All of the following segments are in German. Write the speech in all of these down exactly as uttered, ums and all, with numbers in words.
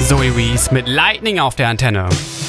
Zoe Wees mit Lightning auf der Antenne.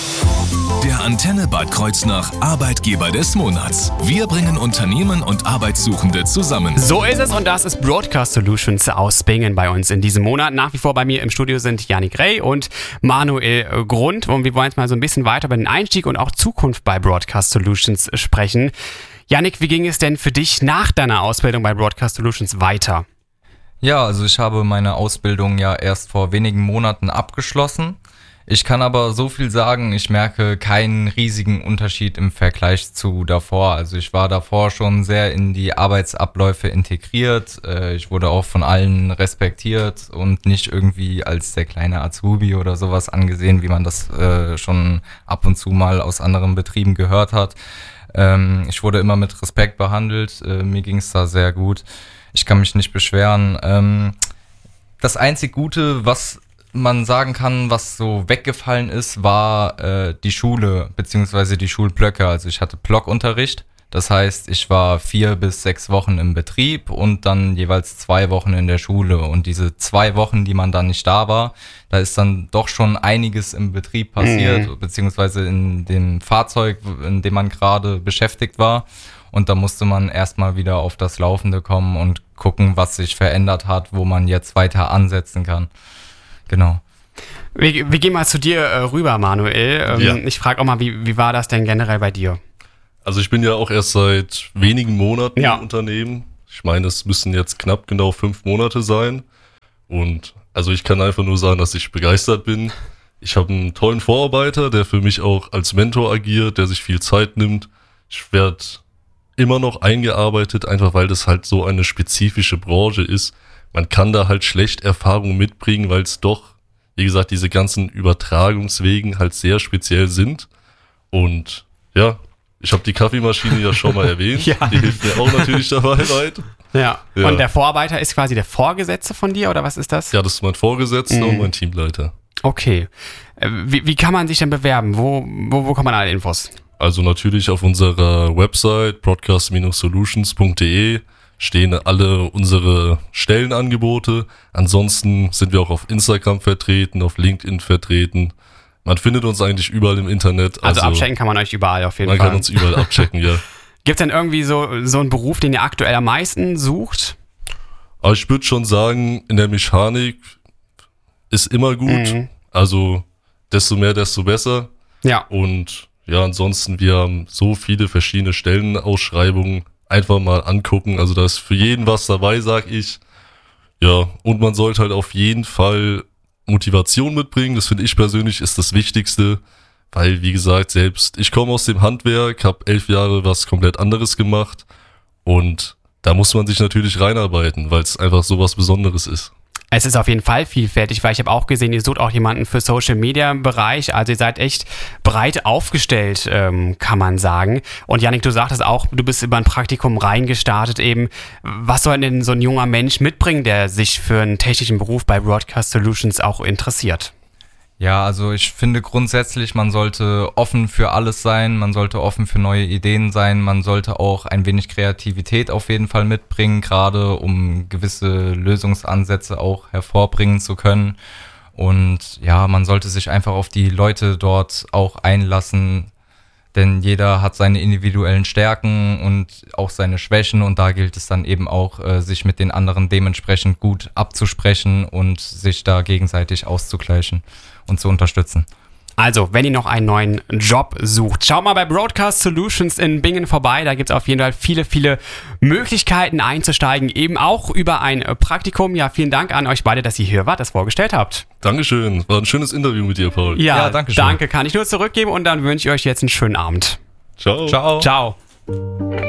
Der Antenne Bad Kreuznach Arbeitgeber des Monats. Wir bringen Unternehmen und Arbeitssuchende zusammen. So ist es und das ist Broadcast Solutions aus Bingen bei uns in diesem Monat. Nach wie vor bei mir im Studio sind Yannick Rey und Manuel Grund. Und wir wollen jetzt mal so ein bisschen weiter über den Einstieg und auch Zukunft bei Broadcast Solutions sprechen. Yannick, wie ging es denn für dich nach deiner Ausbildung bei Broadcast Solutions weiter? Ja, also ich habe meine Ausbildung ja erst vor wenigen Monaten abgeschlossen. Ich kann aber so viel sagen, ich merke keinen riesigen Unterschied im Vergleich zu davor. Also ich war davor schon sehr in die Arbeitsabläufe integriert. Ich wurde auch von allen respektiert und nicht irgendwie als der kleine Azubi oder sowas angesehen, wie man das schon ab und zu mal aus anderen Betrieben gehört hat. Ich wurde immer mit Respekt behandelt, mir ging es da sehr gut. Ich kann mich nicht beschweren. Das einzig Gute, was man sagen kann, was so weggefallen ist, war äh, die Schule beziehungsweise die Schulblöcke. Also ich hatte Blockunterricht, das heißt, ich war vier bis sechs Wochen im Betrieb und dann jeweils zwei Wochen in der Schule. Und diese zwei Wochen, die man dann nicht da war, da ist dann doch schon einiges im Betrieb passiert, mhm. beziehungsweise in dem Fahrzeug, in dem man gerade beschäftigt war. Und da musste man erstmal wieder auf das Laufende kommen und gucken, was sich verändert hat, wo man jetzt weiter ansetzen kann. Genau. Wir, wir gehen mal zu dir äh, rüber, Manuel. Ähm, ja. Ich frage auch mal, wie, wie war das denn generell bei dir? Also ich bin ja auch erst seit wenigen Monaten ja. im Unternehmen. Ich meine, es müssen jetzt knapp genau fünf Monate sein. Und also ich kann einfach nur sagen, dass ich begeistert bin. Ich habe einen tollen Vorarbeiter, der für mich auch als Mentor agiert, der sich viel Zeit nimmt. Ich werde immer noch eingearbeitet, einfach weil das halt so eine spezifische Branche ist. Man kann da halt schlecht Erfahrungen mitbringen, weil es doch, wie gesagt, diese ganzen Übertragungswegen halt sehr speziell sind. Und ja, ich habe die Kaffeemaschine ja schon mal erwähnt. ja. Die hilft mir auch natürlich dabei weit. Ja. ja, und der Vorarbeiter ist quasi der Vorgesetzte von dir, oder was ist das? Ja, das ist mein Vorgesetzter mhm. und mein Teamleiter. Okay. Wie, wie kann man sich denn bewerben? Wo, wo, wo kann man alle Infos? Also natürlich auf unserer Website broadcast solutions punkt de stehen alle unsere Stellenangebote. Ansonsten sind wir auch auf Instagram vertreten, auf LinkedIn vertreten. Man findet uns eigentlich überall im Internet. Also, also abchecken kann man euch überall auf jeden man Fall. Man kann uns überall abchecken, ja. Gibt es denn irgendwie so, so einen Beruf, den ihr aktuell am meisten sucht? Aber ich würde schon sagen, in der Mechanik ist immer gut. Mhm. Also desto mehr, desto besser. Ja. Und ja, ansonsten, wir haben so viele verschiedene Stellenausschreibungen. Einfach mal angucken. Also da ist für jeden was dabei, sag ich. Ja, und man sollte halt auf jeden Fall Motivation mitbringen. Das finde ich persönlich ist das Wichtigste. Weil, wie gesagt, selbst ich komme aus dem Handwerk, habe elf Jahre was komplett anderes gemacht. Und da muss man sich natürlich reinarbeiten, weil es einfach so was Besonderes ist. Es ist auf jeden Fall vielfältig, weil ich habe auch gesehen, ihr sucht auch jemanden für Social-Media-Bereich. Also ihr seid echt breit aufgestellt, ähm, kann man sagen. Und Yannick, du sagtest auch, du bist über ein Praktikum reingestartet eben. Was soll denn so ein junger Mensch mitbringen, der sich für einen technischen Beruf bei Broadcast Solutions auch interessiert? Ja, also ich finde grundsätzlich, man sollte offen für alles sein, man sollte offen für neue Ideen sein, man sollte auch ein wenig Kreativität auf jeden Fall mitbringen, gerade um gewisse Lösungsansätze auch hervorbringen zu können. Und ja, man sollte sich einfach auf die Leute dort auch einlassen, denn jeder hat seine individuellen Stärken und auch seine Schwächen und da gilt es dann eben auch, äh, sich mit den anderen dementsprechend gut abzusprechen und sich da gegenseitig auszugleichen und zu unterstützen. Also, wenn ihr noch einen neuen Job sucht, schaut mal bei Broadcast Solutions in Bingen vorbei. Da gibt es auf jeden Fall viele, viele Möglichkeiten einzusteigen, eben auch über ein Praktikum. Ja, vielen Dank an euch beide, dass ihr hier wart, das vorgestellt habt. Dankeschön, war ein schönes Interview mit dir, Paul. Ja, ja danke schön. Danke, kann ich nur zurückgeben und dann wünsche ich euch jetzt einen schönen Abend. Ciao. Ciao. Ciao.